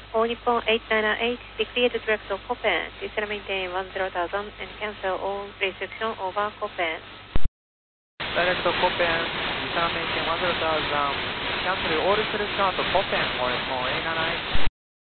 All Nippon 898, declare to direct to Copen. Please maintain 10,000 and cancel all reception over Copen. Direct to Copen, please maintain 10,000, cancel all reception at Copen, all Nippon 898.